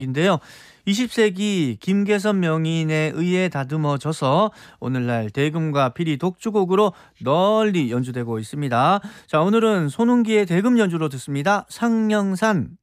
인데요. 20세기 김계선 명인에 의해 다듬어져서 오늘날 대금과 피리 독주곡으로 널리 연주되고 있습니다. 자, 오늘은 손흥기의 대금 연주로 듣습니다. 상령산.